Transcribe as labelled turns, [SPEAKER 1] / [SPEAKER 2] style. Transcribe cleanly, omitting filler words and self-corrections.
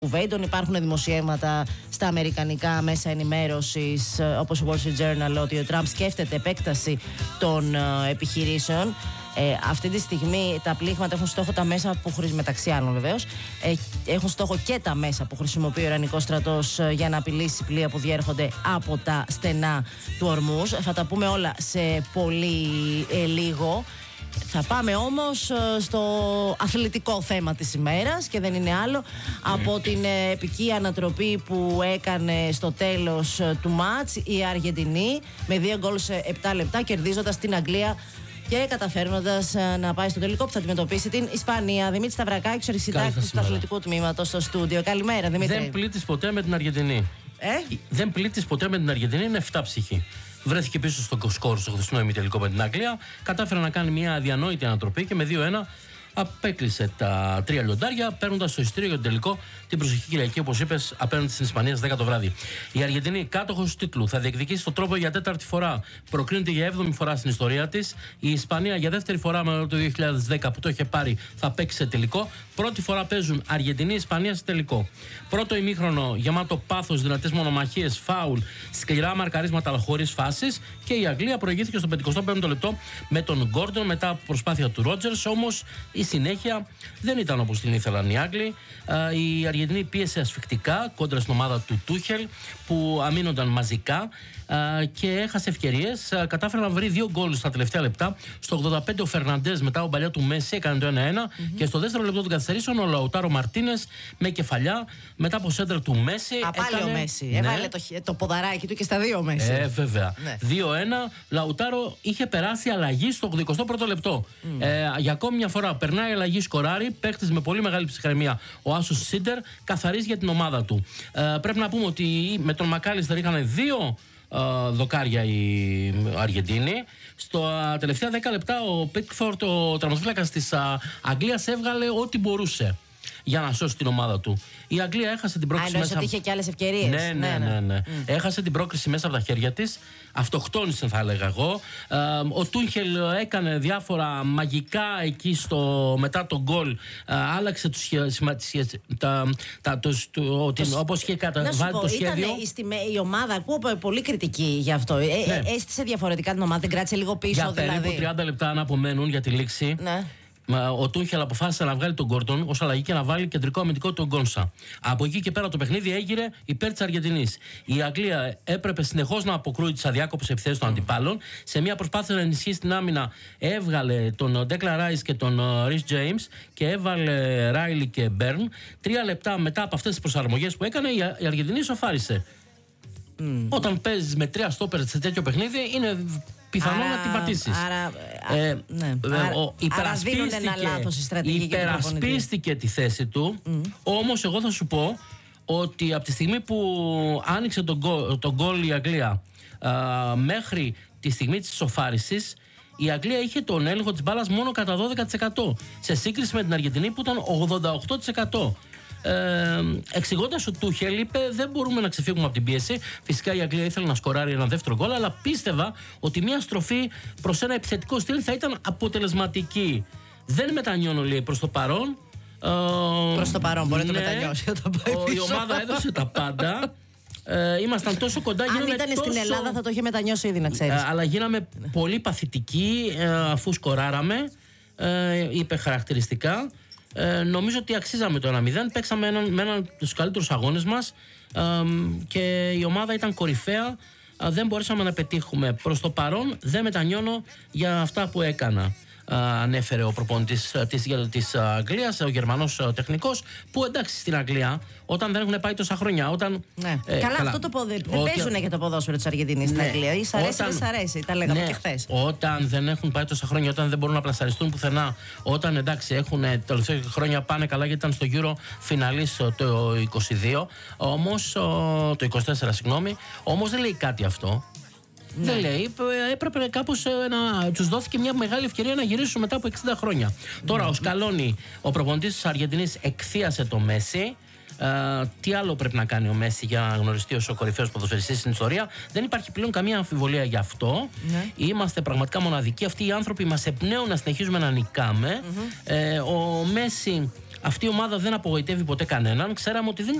[SPEAKER 1] κουβέντων. Υπάρχουν δημοσιεύματα στα αμερικανικά μέσα ενημέρωσης, όπως ο Wall Street Journal, ότι ο Τραμπ σκέφτεται επέκταση των επιχειρήσεων. Αυτή τη στιγμή τα πλήγματα έχουν στόχο τα μέσα που μεταξύ άλλων βεβαίως, έχουν στόχο και τα μέσα που χρησιμοποιεί ο Ιρανικός στρατός για να απειλήσει πλοία που διέρχονται από τα στενά του Ορμούζ. Θα τα πούμε όλα σε πολύ λίγο. Θα πάμε όμως στο αθλητικό θέμα της ημέρας και δεν είναι άλλο από την επική ανατροπή που έκανε στο τέλος του μάτς η Αργεντινή με 2 γκολ σε 7 λεπτά, κερδίζοντας την Αγγλία και καταφέρνοντας να πάει στο τελικό που θα αντιμετωπίσει την Ισπανία. Δημήτρη Σταυρακάκης, ο συντάκτης του αθλητικού τμήματος στο στούντιο. Καλημέρα, Δημήτρη.
[SPEAKER 2] Δεν πλήττεις ποτέ με την Αργεντινή. Δεν πλήττεις ποτέ με την Αργεντινή, είναι 7 ψυχή. Βρέθηκε πίσω στο σκορ στο χθεσινό ημιτελικό με την Αγγλία. Κατάφερε να κάνει μια αδιανόητη ανατροπή και με 2-1 απέκλεισε τα 3 λιοντάρια, παίρνοντας στο εισιτήριο για τον τελικό την προσεχή Κυριακή, όπως είπες, απέναντι στην Ισπανία στις 10 το βράδυ. Η Αργεντινή, κάτοχος του τίτλου, θα διεκδικήσει το τρόπο για 4η φορά. Προκρίνεται για 7η φορά στην ιστορία της. Η Ισπανία για δεύτερη φορά με το 2010 που το είχε πάρει θα παίξει σε τελικό. Πρώτη φορά παίζουν Αργεντινή-Ισπανία σε τελικό. Πρώτο ημίχρονο γεμάτο πάθος, δυνατές μονομαχίες, φάουλ, σκληρά μαρκαρίσματα αλλά χωρίς φάσεις. Και η Αγγλία προηγήθηκε στο 55ο λεπτό με τον Γκόρντον μετά από προσπάθεια του Ρότζερς. Όμως η συνέχεια δεν ήταν όπως την ήθελαν οι Άγγλοι. Η Αργεντινή πίεσε ασφικτικά κόντρα στην ομάδα του Τούχελ που αμήνονταν μαζικά και έχασε ευκαιρίες. Κατάφερε να βρει 2 γκολ στα τελευταία λεπτά. Στο 85 ο Φερναντές μετά ο μπαλιά του Μέση έκανε το 1-1 και στο δεύτερο λεπτό των καθυστερήσεων ο Λαουτάρο Μαρτίνες με κεφαλιά μετά από σέντρα του Μέση.
[SPEAKER 1] Πάλι ο Μέση. Ναι. Έβαλε το ποδαράκι του και στα 2 Μέση.
[SPEAKER 2] Βέβαια. Ναι. 2-1. Λαουτάρο είχε περάσει αλλαγή στο 81ο λεπτό. Για ακόμη μια φορά περνάει αλλαγή, σκοράρει. Παίχτης με πολύ μεγάλη ψυχραιμία ο Άσος Σίντερ, καθαρίζει για την ομάδα του. Πρέπει να πούμε ότι με τον Μακάλιστερ είχαν 2 δοκάρια η Αργεντίνη. Στο τελευταία 10 λεπτά ο Πίκφορντ, ο τερματοφύλακας της Αγγλίας, έβγαλε ό,τι μπορούσε για να σώσει την ομάδα του. Η Αγγλία έχασε την πρόκριση μέσα.
[SPEAKER 1] Ότι είχε και άλλες ευκαιρίες.
[SPEAKER 2] Ναι. Έχασε την πρόκριση μέσα από τα χέρια της. Αυτοκτόνησε, θα έλεγα εγώ. Ο Τούχελ έκανε διάφορα μαγικά εκεί μετά τον γκολ. Άλλαξε όπως είχε καταβάλει το σχέδιο.
[SPEAKER 1] Η ομάδα, ακούω πολύ κριτική γι' αυτό. Έστησε διαφορετικά την ομάδα, δεν κράτησε λίγο πίσω.
[SPEAKER 2] Για περίπου 30 λεπτά να απομένουν για τη λήξη. Ναι. Ο Τούχελ αποφάσισε να βγάλει τον Γκόρντον ως αλλαγή και να βάλει κεντρικό αμυντικό τον Γκόνσα. Από εκεί και πέρα το παιχνίδι έγειρε υπέρ της Αργεντινής. Η Αγγλία έπρεπε συνεχώς να αποκρούει τις αδιάκοπες επιθέσεις των αντιπάλων. Σε μια προσπάθεια να ενισχύσει την άμυνα, έβγαλε τον Ντέκλαν Ράις και τον Ρίς Τζέιμς και έβαλε Ράιλι και Μπέρν. 3 λεπτά μετά από αυτές τις προσαρμογές που έκανε, η Αργεντινή σοφάρισε. Όταν παίζεις με 3 στόπερ σε τέτοιο παιχνίδι, είναι πιθανό να την πατήσεις. Υπερασπίστηκε τη θέση του. Όμως εγώ θα σου πω ότι από τη στιγμή που άνοιξε τον γκολ η Αγγλία μέχρι τη στιγμή της σοφάρισης, η Αγγλία είχε τον έλεγχο της μπάλας μόνο κατά 12% σε σύγκριση με την Αργεντινή που ήταν 88%. Εξηγώντας ο Τούχελ, είπε: δεν μπορούμε να ξεφύγουμε από την πίεση. Φυσικά η Αγγλία ήθελε να σκοράρει ένα δεύτερο γκολ, αλλά πίστευα ότι μια στροφή προς ένα επιθετικό στυλ θα ήταν αποτελεσματική. Δεν μετανιώνω, λέει, προς το παρόν.
[SPEAKER 1] Προς το παρόν, μπορεί να μετανιώσει όταν πάει πίσω.
[SPEAKER 2] Η ομάδα έδωσε τα πάντα. Ήμασταν τόσο κοντά.
[SPEAKER 1] Αν ήταν στην Ελλάδα θα το είχε μετανιώσει ήδη, να ξέρεις.
[SPEAKER 2] Αλλά γίναμε πολύ παθητικοί αφού σκοράραμε. Είπε χαρακτηριστικά. Νομίζω ότι αξίζαμε το 1-0. Παίξαμε με έναν από τους καλύτερους αγώνες μας και η ομάδα ήταν κορυφαία. Δεν μπορέσαμε να πετύχουμε. Προς το παρόν δεν μετανιώνω για αυτά που έκανα. Ανέφερε ο προπονητής της Αγγλίας, ο Γερμανός τεχνικός, που εντάξει στην Αγγλία, όταν δεν έχουν πάει τόσα χρόνια.
[SPEAKER 1] Καλά, αυτό το δεν παίζουν για το ποδόσφαιρο της Αργεντινής στην Αγγλία. Ή σ' αρέσει ή δεν σ' αρέσει. Τα λέγαμε και χθες.
[SPEAKER 2] Όταν δεν έχουν πάει τόσα χρόνια, όταν δεν μπορούν να πλασαριστούν πουθενά, όταν εντάξει έχουν τελευταία χρόνια πάνε καλά γιατί ήταν στο Euro φιναλής το 22, όμως, το 24, συγγνώμη, όμως δεν λέει κάτι αυτό. Δεν λέει, έπρεπε κάπως τους δόθηκε μια μεγάλη ευκαιρία να γυρίσουν μετά από 60 χρόνια. Τώρα ο Σκαλόνι, ο προπονητής της Αργεντινής, εκθίασε το Μέση. Τι άλλο πρέπει να κάνει ο Μέση για να γνωριστεί ως ο κορυφαίος ποδοσφαιριστής στην ιστορία? Δεν υπάρχει πλέον καμία αμφιβολία γι' αυτό. Είμαστε πραγματικά μοναδικοί. Αυτοί οι άνθρωποι μας εμπνέουν να συνεχίζουμε να νικάμε. Ο Μέση Αυτή η ομάδα δεν απογοητεύει ποτέ κανέναν. Ξέραμε ότι δεν